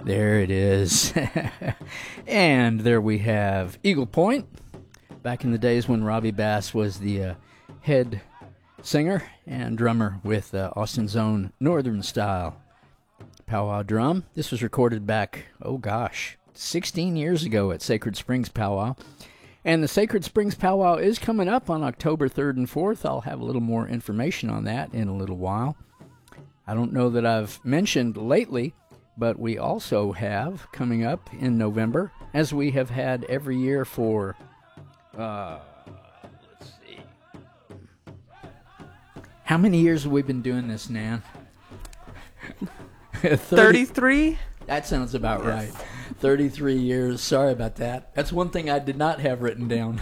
There it is. And there we have Eagle Point. Back in the days when Robbie Bass was the head singer and drummer with Austin's own Northern Style powwow drum. This was recorded back, 16 years ago at Sacred Springs Powwow. And the Sacred Springs Powwow is coming up on October 3rd and 4th. I'll have a little more information on that in a little while. I don't know that I've mentioned lately, but we also have coming up in November, as we have had every year for, let's see. How many years have we been doing this, Nan? 33? That sounds about right. 33 years. Sorry about that. That's one thing I did not have written down.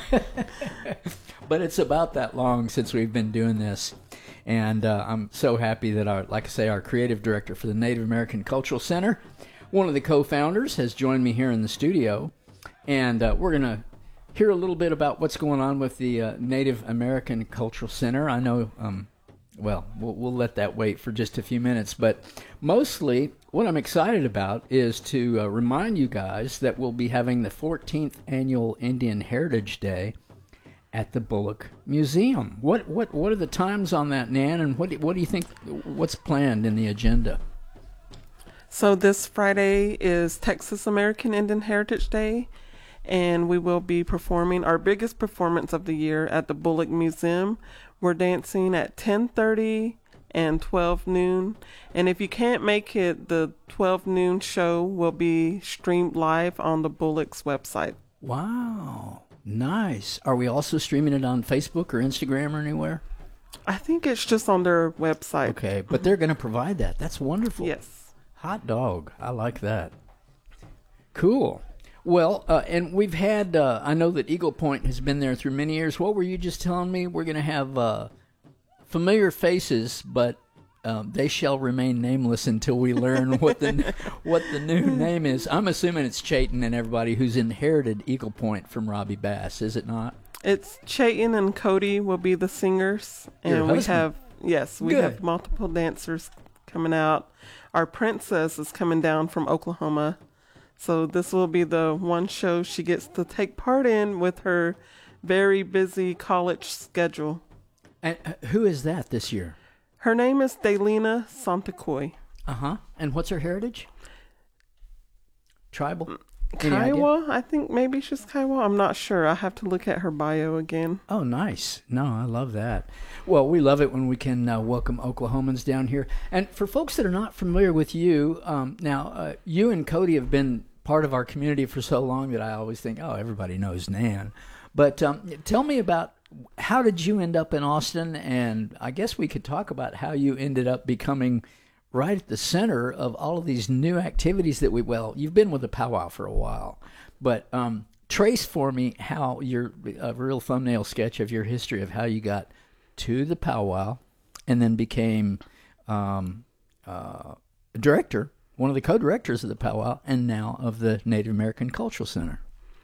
But it's about that long since we've been doing this. And I'm so happy that, our creative director for the Native American Cultural Center, one of the co-founders, has joined me here in the studio. And we're going to hear a little bit about what's going on with the Native American Cultural Center. I know, we'll let that wait for just a few minutes. But mostly, what I'm excited about is to remind you guys that we'll be having the 14th Annual Indian Heritage Day at the Bullock Museum. What are the times on that, Nan, and what do you think, what's planned in the agenda? So this Friday is Texas American Indian Heritage Day, and we will be performing our biggest performance of the year at the Bullock Museum. We're dancing at 10:30 and 12 noon. And if you can't make it, the 12 noon show will be streamed live on the Bullock's website. Wow. Nice. Are we also streaming it on Facebook or Instagram or anywhere? I think it's just on their website. Okay, but they're going to provide that. That's wonderful. Yes. Hot dog. I like that. Cool. Well, and we've had, I know that Eagle Point has been there through many years. What were you just telling me? We're going to have familiar faces, but they shall remain nameless until we learn what the new name is. I'm assuming it's Chayton and everybody who's inherited Eagle Point from Robbie Bass, is it not? It's Chayton and Cody will be the singers, and we have multiple dancers coming out. Our princess is coming down from Oklahoma, so this will be the one show she gets to take part in with her very busy college schedule. And who is that this year? Her name is Daylina Santacoy. Uh-huh. And what's her heritage? Tribal? Kiowa? I think maybe she's Kiowa. I'm not sure. I have to look at her bio again. Oh, nice. No, I love that. Well, we love it when we can welcome Oklahomans down here. And for folks that are not familiar with you, you and Cody have been part of our community for so long that I always think, everybody knows Nan. But tell me about, how did you end up in Austin? And I guess we could talk about how you ended up becoming right at the center of all of these new activities that you've been with the powwow for a while. But trace for me how a real thumbnail sketch of your history of how you got to the powwow and then became a director, one of the co-directors of the powwow, and now of the Native American Cultural Center.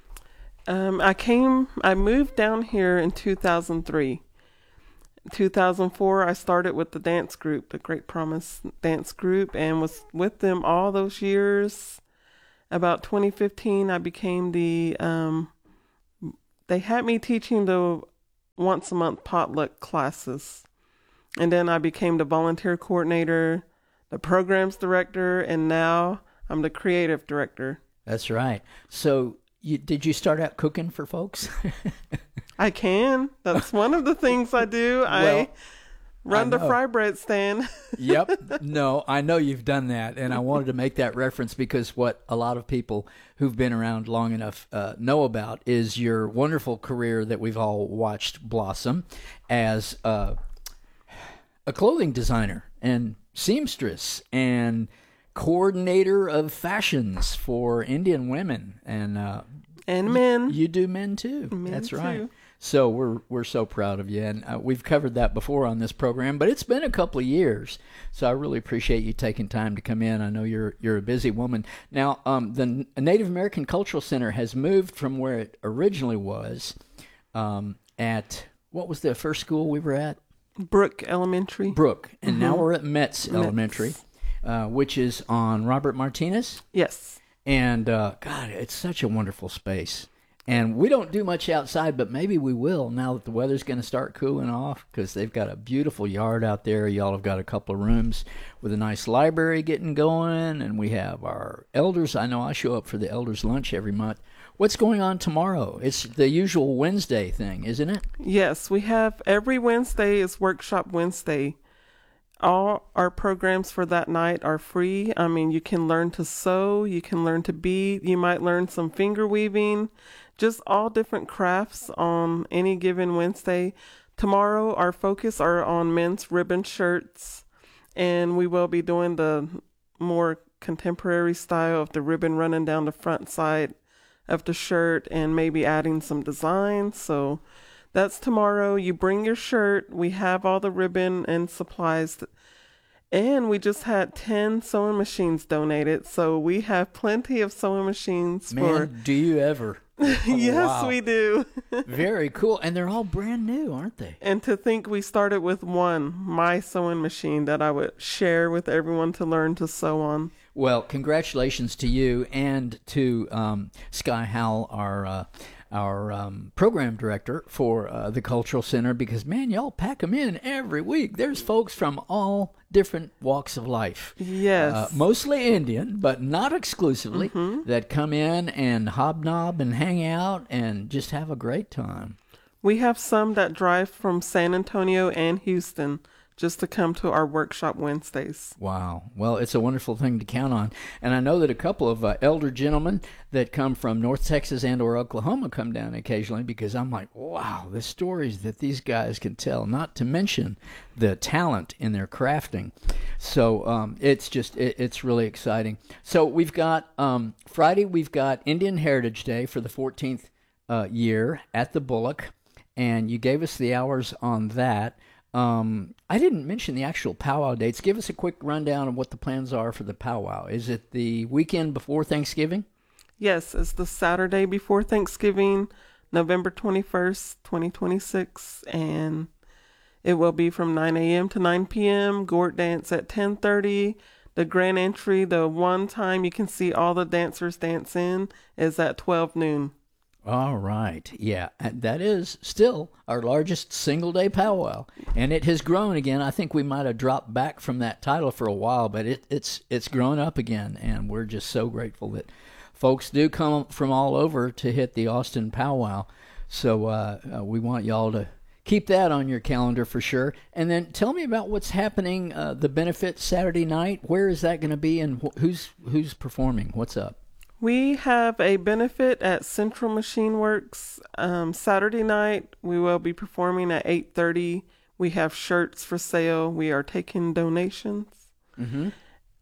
I moved down here in 2003. 2004, I started with the dance group, the Great Promise Dance Group, and was with them all those years. About 2015, I became they had me teaching the once a month potluck classes. And then I became the volunteer coordinator, the programs director, and now I'm the creative director. That's right. So did you start out cooking for folks? I can. That's one of the things I do. I run the fry bread stand. Yep. No, I know you've done that, and I wanted to make that reference because what a lot of people who've been around long enough know about is your wonderful career that we've all watched blossom as a clothing designer and seamstress and coordinator of fashions for Indian women and men. You do men too. That's right. Too. So we're so proud of you, and we've covered that before on this program, but it's been a couple of years, so I really appreciate you taking time to come in. I know you're a busy woman. Now, the Native American Cultural Center has moved from where it originally was at, what was the first school we were at? Brook Elementary. Brook, and now we're at Metz Elementary. which is on Robert Martinez. Yes. And, God, it's such a wonderful space. And we don't do much outside, but maybe we will now that the weather's going to start cooling off, because they've got a beautiful yard out there. Y'all have got a couple of rooms with a nice library getting going, and we have our elders. I know I show up for the elders' lunch every month. What's going on tomorrow? It's the usual Wednesday thing, isn't it? Yes, we have every Wednesday is Workshop Wednesday. All our programs for that night are free. I mean, you can learn to sew, you can learn to bead, you might learn some finger weaving, just all different crafts on any given Wednesday. Tomorrow, our focus are on men's ribbon shirts, and we will be doing the more contemporary style of the ribbon running down the front side of the shirt and maybe adding some designs. So that's tomorrow. You bring your shirt. We have all the ribbon and supplies. And we just had 10 sewing machines donated. So we have plenty of sewing machines. Man, do you ever? Yes, wow. we do. Very cool. And they're all brand new, aren't they? And to think we started with one, my sewing machine, that I would share with everyone to learn to sew on. Well, congratulations to you and to Sky Howell, our program director for the Cultural Center, because, man, y'all pack them in every week. There's folks from all different walks of life. Yes. Mostly Indian, but not exclusively, that come in and hobnob and hang out and just have a great time. We have some that drive from San Antonio and Houston just to come to our Workshop Wednesdays. Wow. Well, it's a wonderful thing to count on. And I know that a couple of elder gentlemen that come from North Texas and or Oklahoma come down occasionally, because I'm like, wow, the stories that these guys can tell, not to mention the talent in their crafting. So it's really exciting. So we've got Friday, we've got Indian Heritage Day for the 14th year at the Bullock, and you gave us the hours on that. I didn't mention the actual powwow dates. Give us a quick rundown of what the plans are for the powwow. Is it the weekend before Thanksgiving? Yes, it's the Saturday before Thanksgiving, November 21st, 2026, and it will be from 9 a.m. to 9 p.m., gourd dance at 10:30. The grand entry, the one time you can see all the dancers dance in, is at 12 noon. All right. Yeah, and that is still our largest single-day powwow, and it has grown again. I think we might have dropped back from that title for a while, but it's grown up again, and we're just so grateful that folks do come from all over to hit the Austin powwow. So we want y'all to keep that on your calendar for sure. And then tell me about what's happening, the benefit Saturday night. Where is that going to be, and who's performing? What's up? We have a benefit at Central Machine Works. Saturday night, we will be performing at 8:30. We have shirts for sale. We are taking donations. Mm-hmm.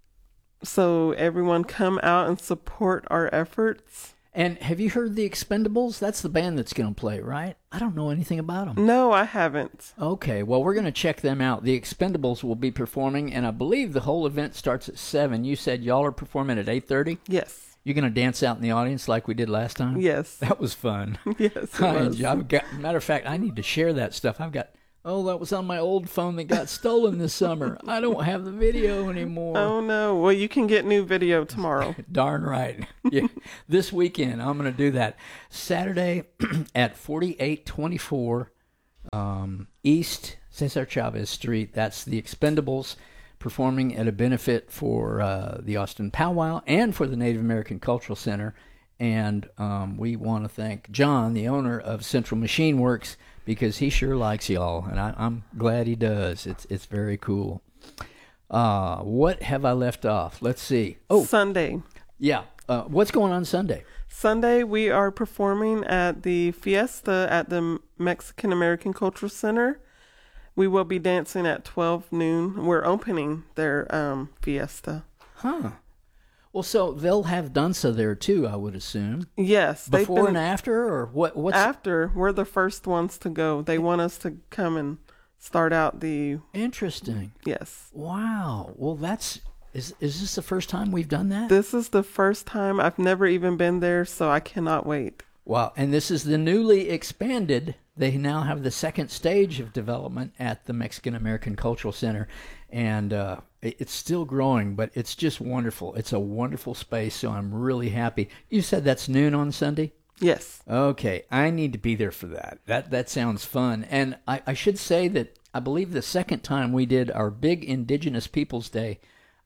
So everyone come out and support our efforts. And have you heard the Expendables? That's the band that's going to play, right? I don't know anything about them. No, I haven't. Okay, well, we're going to check them out. The Expendables will be performing, and I believe the whole event starts at 7. You said y'all are performing at 8:30? Yes. You're going to dance out in the audience like we did last time? Yes. That was fun. Yes, it was. Matter of fact, I need to share that stuff. that was on my old phone that got stolen this summer. I don't have the video anymore. Oh, no. Well, you can get new video tomorrow. Darn right. Yeah. This weekend, I'm going to do that. Saturday at 4824 East Cesar Chavez Street. That's the Expendables performing at a benefit for the Austin Powwow and for the Native American Cultural Center. And we want to thank John, the owner of Central Machine Works, because he sure likes y'all, and I'm glad he does. It's very cool. What have I left off? Let's see. Oh, Sunday. Yeah. What's going on Sunday? Sunday, we are performing at the Fiesta at the Mexican American Cultural Center. We will be dancing at 12 noon. We're opening their Fiesta. Huh. Well, so they'll have danza there too, I would assume. Yes. Before and after, or what's after? We're the first ones to go. They want us to come and start out the... Interesting. Yes. Wow. Well, is this the first time we've done that? This is the first time. I've never even been there, so I cannot wait. Wow. And this is the newly expanded... They now have the second stage of development at the Mexican American Cultural Center. And It's still growing, but it's just wonderful. It's a wonderful space, so I'm really happy. You said that's noon on Sunday? Yes. Okay, I need to be there for that. That sounds fun. And I should say that I believe the second time we did our big Indigenous Peoples Day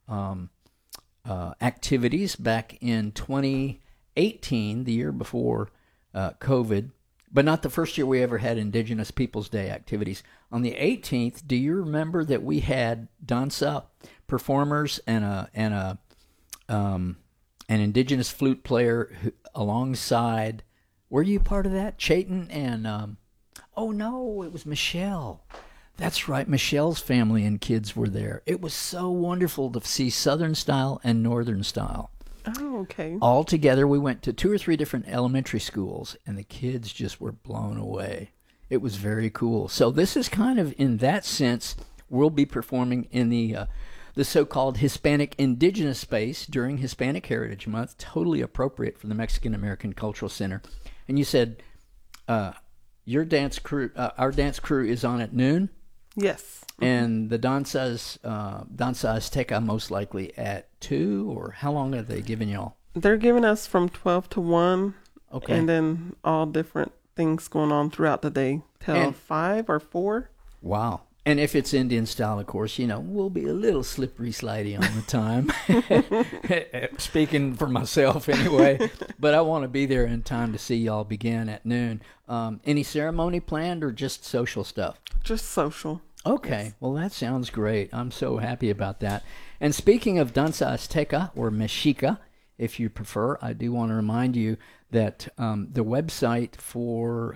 activities back in 2018, the year before COVID, but not the first year we ever had Indigenous Peoples Day activities. On the 18th, do you remember that we had danza performers and an Indigenous flute player alongside? Were you part of that? Chayton and oh no, it was Michelle. That's right, Michelle's family and kids were there. It was so wonderful to see Southern style and Northern style. Oh, okay. All together, we went to 2 or 3 different elementary schools, and the kids just were blown away. It was very cool. So this is kind of, in that sense, we'll be performing in the so-called Hispanic Indigenous space during Hispanic Heritage Month, totally appropriate for the Mexican American Cultural Center. And you said your dance crew, our dance crew is on at noon? Yes. And the Danza Azteca most likely at 2, or how long are they giving y'all? They're giving us from 12 to 1. Okay. And then all different things going on throughout the day till 5 or 4. Wow. And if it's Indian style, of course, we'll be a little slippery slidey on the time. Speaking for myself anyway. But I want to be there in time to see y'all begin at noon. Any ceremony planned or just social stuff? Just social. Okay. Yes. Well, that sounds great. I'm so happy about that. And speaking of Danza Azteca, or Mexica, if you prefer, I do want to remind you that the website for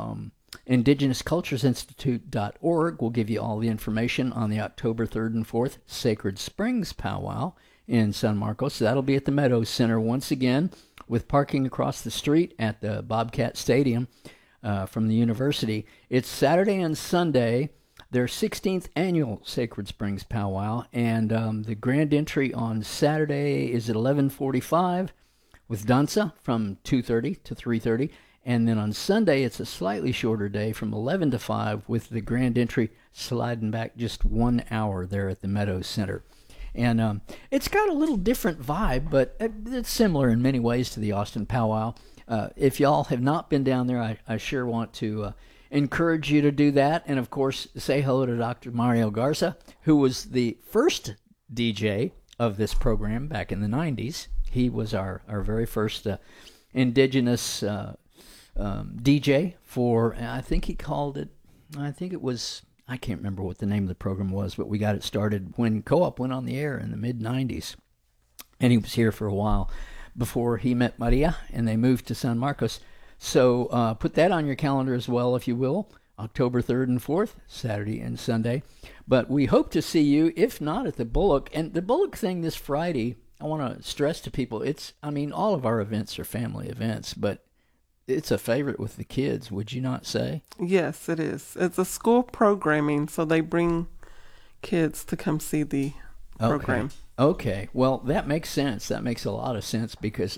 IndigenousCulturesInstitute.org will give you all the information on the October 3rd and 4th Sacred Springs Powwow in San Marcos. That'll be at the Meadows Center once again, with parking across the street at the Bobcat Stadium from the university. It's Saturday and Sunday, their 16th annual Sacred Springs Powwow, and the grand entry on Saturday is at 11:45 with danza from 2:30 to 3:30. And then on Sunday, it's a slightly shorter day from 11 to 5 with the grand entry sliding back just 1 hour there at the Meadows Center. And it's got a little different vibe, but it's similar in many ways to the Austin Powwow. If y'all have not been down there, I sure want to encourage you to do that. And, of course, say hello to Dr. Mario Garza, who was the first DJ of this program back in the 90s. He was our very first indigenous DJ for, I think he called it, I can't remember what the name of the program was, but we got it started when Co-op went on the air in the mid-90s. And he was here for a while before he met Maria, and they moved to San Marcos. So put that on your calendar as well, if you will, October 3rd and 4th, Saturday and Sunday. But we hope to see you, if not at the Bullock. And the Bullock thing this Friday, I want to stress to people, all of our events are family events, but it's a favorite with the kids, would you not say? Yes, it is. It's a school programming, so they bring kids to come see the program. Okay. Well, that makes sense. That makes a lot of sense because,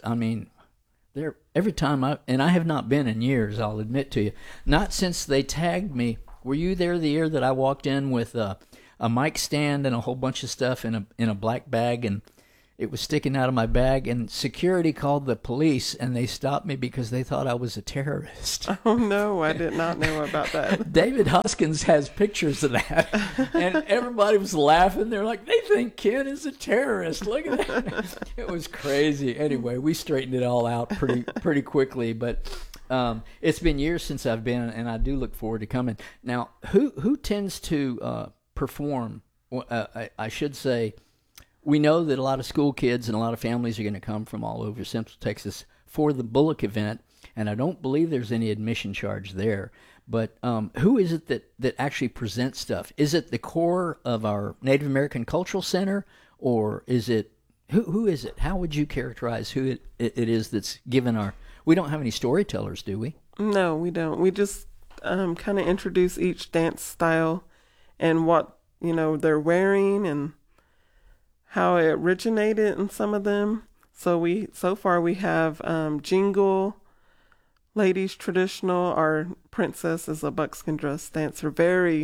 every time I have not been in years, I'll admit to you, not since they tagged me. Were you there the year that I walked in with a mic stand and a whole bunch of stuff in a black bag, and it was sticking out of my bag, and security called the police, and they stopped me because they thought I was a terrorist. Oh, no, I did not know about that. David Hoskins has pictures of that, and everybody was laughing. They're like, they think Ken is a terrorist. Look at that. It was crazy. Anyway, we straightened it all out pretty quickly, but it's been years since I've been, and I do look forward to coming. Now, who tends to perform? I should say, we know that a lot of school kids and a lot of families are going to come from all over Central Texas for the Bullock event, and I don't believe there's any admission charge there. But who is it that actually presents stuff? Is it the core of our Native American Cultural Center, or is it who is it? How would you characterize who it is that's given our? We don't have any storytellers, do we? No, we don't. We just kind of introduce each dance style and what they're wearing and how it originated in some of them. So far we have Jingle, ladies traditional. Our princess is a buckskin dress dancer, very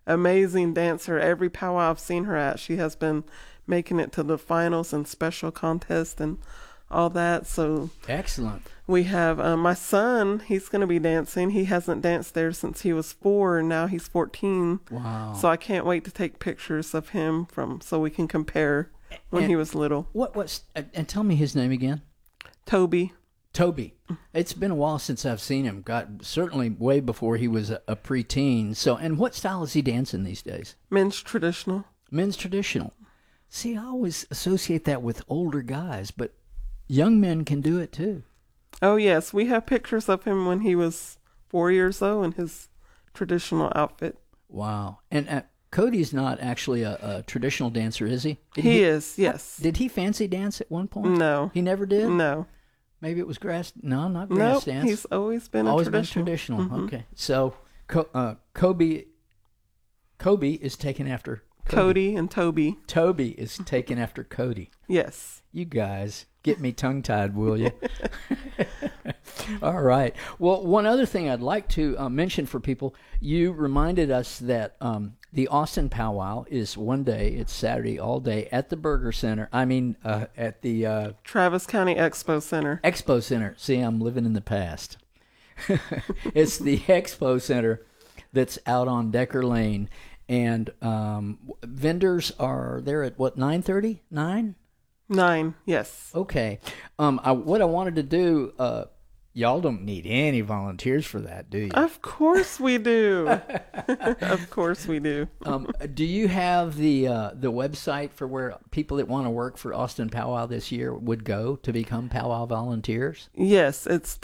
amazing dancer. Every powwow I've seen her at, she has been making it to the finals and special contests and all that. So excellent. We have my son. He's going to be dancing. He hasn't danced there since he was 4, and now he's 14. Wow. So I can't wait to take pictures of him so we can compare when he was little. And tell me his name again. Toby. It's been a while since I've seen him. Certainly way before he was a preteen. So, and what style is he dancing these days? Men's traditional. Men's traditional. See, I always associate that with older guys, but young men can do it too. Oh, yes. We have pictures of him when he was 4 years old in his traditional outfit. Wow. And Cody's not actually a traditional dancer, is he? He is, yes. Did he fancy dance at one point? No. He never did? No. Maybe it was grass. No, not grass dance. He's always been traditional. Mm-hmm. Okay. So Kobe is taken after Cody and Toby. Toby is taken after Cody. Yes. You guys get me tongue-tied, will you? All right. Well, one other thing I'd like to mention for people, you reminded us that the Austin Powwow is one day. It's Saturday all day at the Burger Center. At the Travis County Expo Center. Expo Center. See, I'm living in the past. It's the Expo Center that's out on Decker Lane. And vendors are there at what, 9:30? 9? 9, yes. Okay. What I wanted to do, y'all don't need any volunteers for that, do you? Of course we do. Of course we do. Do you have the website for where people that want to work for Austin Powwow this year would go to become powwow volunteers? Yes, it's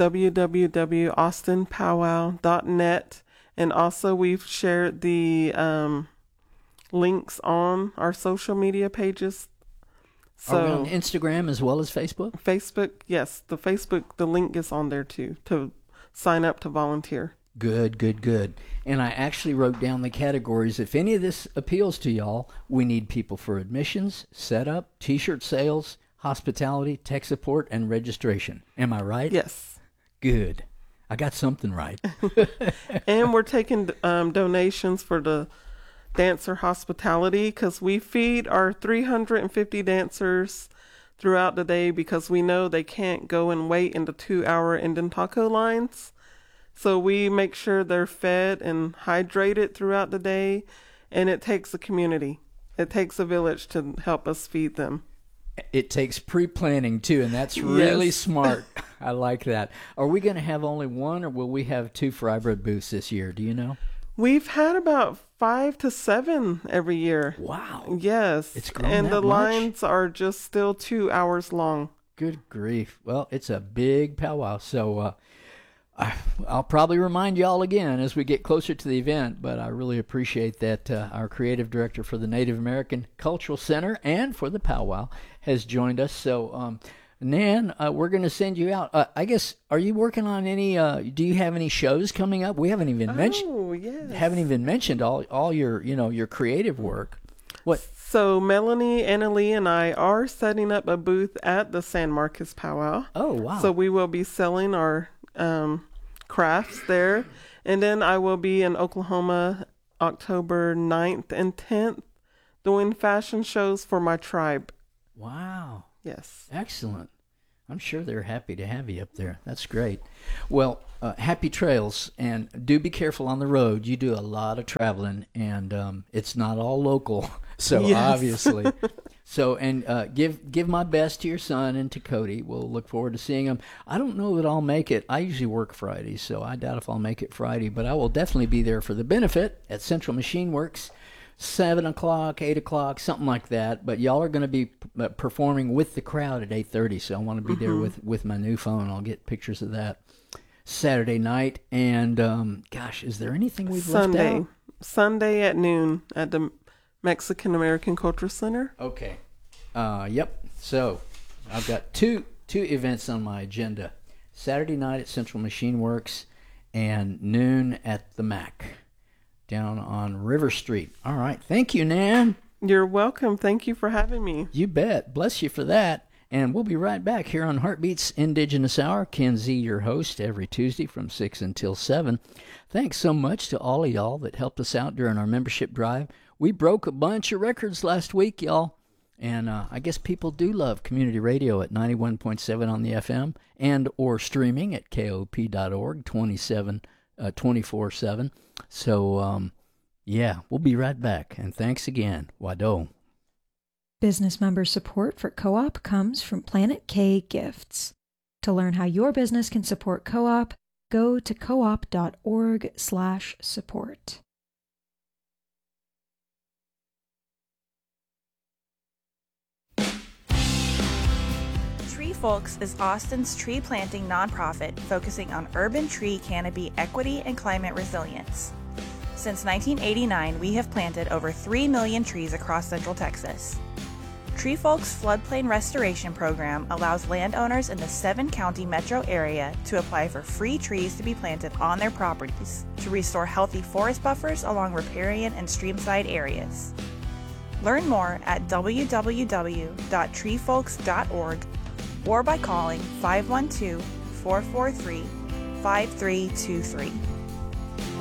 www.austinpowwow.net. And also, we've shared the links on our social media pages. So are we on Instagram as well as Facebook? Facebook, yes. The link is on there too, to sign up to volunteer. Good. And I actually wrote down the categories. If any of this appeals to y'all, we need people for admissions, setup, T-shirt sales, hospitality, tech support, and registration. Am I right? Yes. Good. I got something right. And we're taking donations for the dancer hospitality because we feed our 350 dancers throughout the day because we know they can't go and wait in the 2-hour Indian taco lines. So we make sure they're fed and hydrated throughout the day, and it takes a community. It takes a village to help us feed them. It takes pre-planning, too, and that's really smart. I like that. Are we going to have only one, or will we have 2 fry bread booths this year? Do you know? We've had about 5 to 7 every year. Wow. Yes. It's grown and that the much? lines are just still 2 hours long. Good grief. Well, it's a big powwow, so I'll probably remind y'all again as we get closer to the event, but I really appreciate that our creative director for the Native American Cultural Center and for the powwow has joined us. So, Nan, we're going to send you out. I guess, are you working on any, do you have any shows coming up? We haven't even mentioned. Oh, yes. Haven't even mentioned all your, your creative work. What? So Melanie, Annalie, and I are setting up a booth at the San Marcos Powwow. Oh, wow. So we will be selling our crafts there. And then I will be in Oklahoma October 9th and 10th doing fashion shows for my tribe. Wow. Yes. Excellent. I'm sure they're happy to have you up there. That's great. Well, happy trails, and do be careful on the road. You do a lot of traveling, and it's not all local, so Yes. obviously. So, and give my best to your son and to Cody. We'll look forward to seeing them. I don't know that I'll make it. I usually work Fridays, so I doubt if I'll make it Friday, but I will definitely be there for the benefit at Central Machine Works. 7 o'clock, 8 o'clock, something like that. But y'all are going to be performing with the crowd at 8:30, so I want to be there with my new phone. I'll get pictures of that Saturday night. And, gosh, is there anything we've left out? Sunday at noon at the Mexican American Cultural Center. Okay. Yep. So I've got two events on my agenda. Saturday night at Central Machine Works and noon at the Mac down on River Street. All right. Thank you, Nan. You're welcome. Thank you for having me. You bet. Bless you for that. And we'll be right back here on Heartbeats Indigenous Hour. Ken Z, your host, every Tuesday from 6 until 7. Thanks so much to all of y'all that helped us out during our membership drive. We broke a bunch of records last week, y'all. And I guess people do love community radio at 91.7 on the FM and or streaming at kop.org 24/7. So, yeah, we'll be right back. And thanks again. Wado. Business member support for Co-op comes from Planet K Gifts. To learn how your business can support Co-op, go to coop.org/support. Tree Folks is Austin's tree planting nonprofit focusing on urban tree canopy equity and climate resilience. Since 1989, we have planted over 3 million trees across Central Texas. Tree Folks Floodplain Restoration Program allows landowners in the 7-county metro area to apply for free trees to be planted on their properties to restore healthy forest buffers along riparian and streamside areas. Learn more at www.treefolks.org or by calling 512-443-5323.